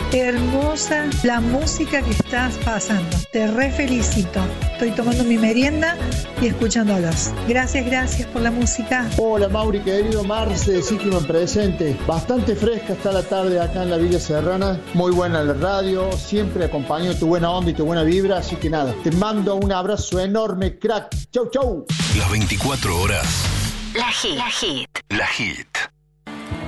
Hermosa la música que estás pasando. Te re felicito. Estoy tomando mi merienda y escuchándolos. Gracias por la música. Hola Mauri, querido Marce de Ciclo Presente. Bastante fresca está la tarde acá en la Villa Serrana. Muy buena la radio. Siempre acompaño tu buena onda y tu buena vibra. Así que nada, te mando un abrazo enorme, crack. Chau. Las 24 horas. La Hit. La Hit.